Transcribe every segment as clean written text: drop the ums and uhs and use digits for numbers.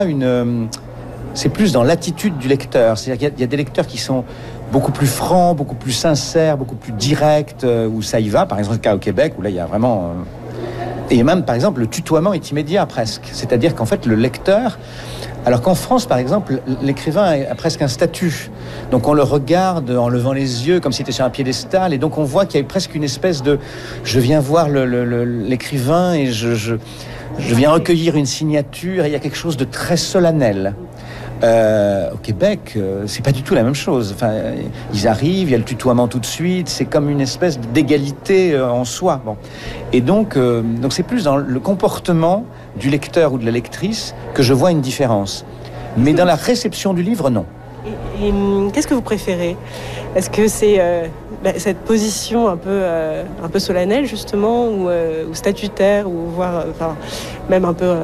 C'est plus dans l'attitude du lecteur. C'est-à-dire qu'il y a des lecteurs qui sont beaucoup plus francs, beaucoup plus sincères, beaucoup plus directs, où ça y va. Par exemple, le cas au Québec, où là, il y a vraiment... Et même, par exemple, le tutoiement est immédiat, presque. C'est-à-dire qu'en fait, le lecteur... Alors qu'en France, par exemple, l'écrivain a presque un statut. Donc on le regarde en levant les yeux, comme s'il était sur un piédestal. Et donc on voit qu'il y a presque une espèce de... Je viens voir l'écrivain et je viens recueillir une signature. Et il y a quelque chose de très solennel. Au Québec, c'est pas du tout la même chose. Enfin, ils arrivent, il y a le tutoiement tout de suite. C'est comme une espèce d'égalité en soi. Bon. Et donc c'est plus dans le comportement du lecteur ou de la lectrice que je vois une différence. Mais dans la réception du livre, non. Et qu'est-ce que vous préférez ? Est-ce que c'est cette position un peu solennelle, justement, ou statutaire, ou voire même un peu...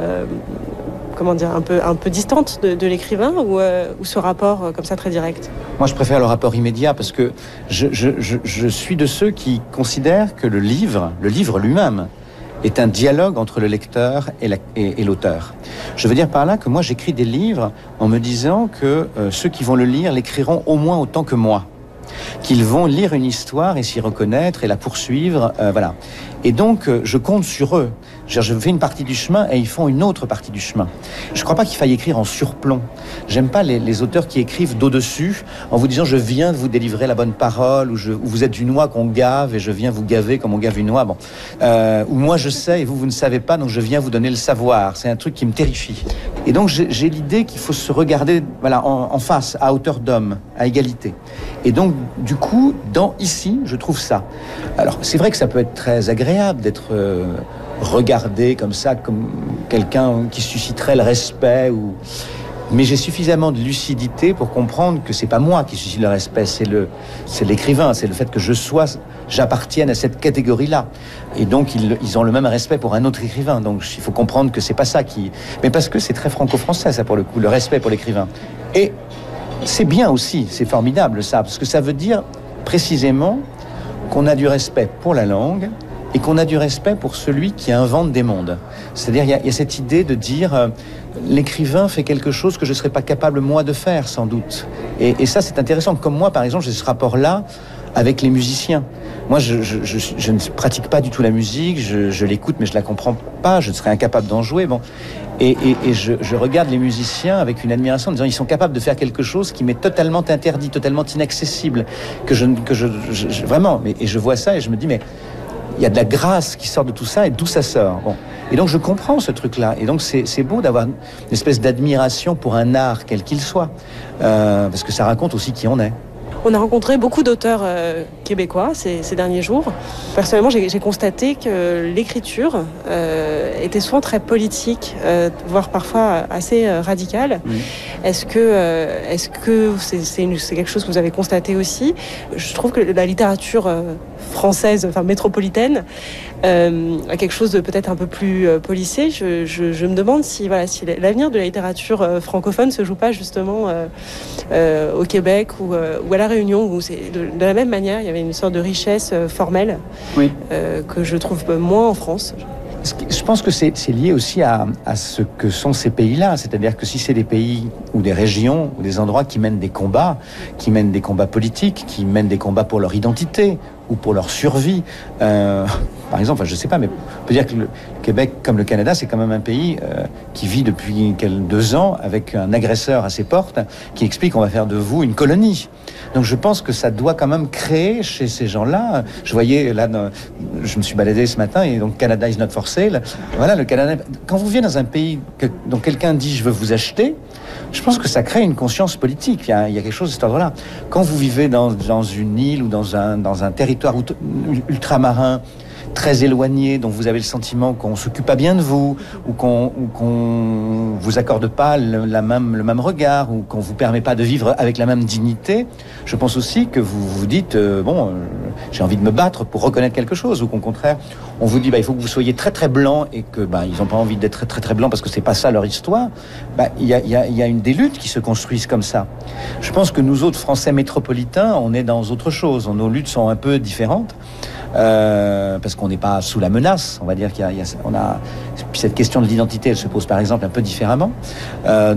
un peu distante de l'écrivain, ou ce rapport comme ça très direct ? Moi, je préfère le rapport immédiat parce que je suis de ceux qui considèrent que le livre lui-même est un dialogue entre le lecteur et l'auteur. Je veux dire par là que moi, j'écris des livres en me disant que ceux qui vont le lire l'écriront au moins autant que moi. Qu'ils vont lire une histoire et s'y reconnaître et la poursuivre, voilà. Et donc, je compte sur eux. Je fais une partie du chemin et ils font une autre partie du chemin. Je ne crois pas qu'il faille écrire en surplomb. J'aime pas les auteurs qui écrivent d'au-dessus en vous disant « je viens de vous délivrer la bonne parole » ou vous êtes une oie qu'on gave et je viens vous gaver comme on gave une oie. Bon. Ou moi je sais et vous ne savez pas, donc je viens vous donner le savoir. C'est un truc qui me terrifie. Et donc j'ai l'idée qu'il faut se regarder en face, à hauteur d'homme, à égalité. Et donc, du coup, ici, je trouve ça. Alors, c'est vrai que ça peut être très agréable d'être regardé comme ça, comme quelqu'un qui susciterait le respect. Mais j'ai suffisamment de lucidité pour comprendre que c'est pas moi qui suscite le respect, c'est l'écrivain, c'est le fait que j'appartienne à cette catégorie-là. Et donc, ils ont le même respect pour un autre écrivain. Donc, il faut comprendre que c'est pas ça qui... Mais parce que c'est très franco-français, ça, pour le coup, le respect pour l'écrivain. Et c'est bien aussi, c'est formidable, ça, parce que ça veut dire précisément qu'on a du respect pour la langue et qu'on a du respect pour celui qui invente des mondes. C'est-à-dire, il y a cette idée de dire l'écrivain fait quelque chose que je ne serais pas capable, moi, de faire, sans doute. Et ça, c'est intéressant. Comme moi, par exemple, j'ai ce rapport-là avec les musiciens. Moi, je ne pratique pas du tout la musique, je l'écoute, mais je la comprends pas, je serais incapable d'en jouer. Bon. Et je regarde les musiciens avec une admiration en disant ils sont capables de faire quelque chose qui m'est totalement interdit, totalement inaccessible, vraiment. Et je vois ça et je me dis mais il y a de la grâce qui sort de tout ça et d'où ça sort. Bon. Et donc je comprends ce truc-là. Et donc c'est beau d'avoir une espèce d'admiration pour un art quel qu'il soit, parce que ça raconte aussi qui on est. On a rencontré beaucoup d'auteurs québécois ces derniers jours. Personnellement, j'ai constaté que l'écriture était souvent très politique, voire parfois assez radicale. Oui. Est-ce que c'est quelque chose que vous avez constaté aussi ? Je trouve que la littérature française, enfin métropolitaine, a quelque chose de peut-être un peu plus policé. Je me demande si l'avenir de la littérature francophone se joue pas justement au Québec ou à La Réunion, où c'est de la même manière, il y avait une sorte de richesse formelle oui. Que je trouve moins en France. Je pense que c'est lié aussi à ce que sont ces pays-là. C'est-à-dire que si c'est des pays ou des régions ou des endroits qui mènent des combats politiques, qui mènent des combats pour leur identité ou pour leur survie, par exemple, je ne sais pas, mais on peut dire que le Québec, comme le Canada, c'est quand même un pays qui vit depuis 2 ans avec un agresseur à ses portes qui explique qu'on va faire de vous une colonie. Donc je pense que ça doit quand même créer chez ces gens-là. Je voyais là, je me suis baladé ce matin et donc Canada is not for sale. Voilà, le Canada. Quand vous venez dans un pays dont quelqu'un dit je veux vous acheter, je pense que ça crée une conscience politique. Il y a quelque chose de cet ordre-là. Quand vous vivez dans une île ou dans un territoire ultramarin très éloigné, dont vous avez le sentiment qu'on s'occupe pas bien de vous, ou qu'on vous accorde pas le même regard, ou qu'on vous permet pas de vivre avec la même dignité, je pense aussi que vous vous dites j'ai envie de me battre pour reconnaître quelque chose, ou qu'au contraire, on vous dit il faut que vous soyez très très blanc et que ils ont pas envie d'être très très très blanc parce que c'est pas ça leur histoire. Il y a des luttes qui se construisent comme ça. Je pense que nous autres Français métropolitains, on est dans autre chose. Nos luttes sont un peu différentes. parce qu'on n'est pas sous la menace. On va dire on a cette question de l'identité, elle se pose par exemple un peu différemment.